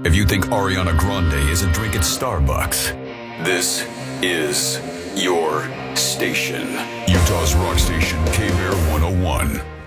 If you think Ariana Grande isn't drinking Starbucks, this is your station. Utah's Rock Station, K-Bear 101.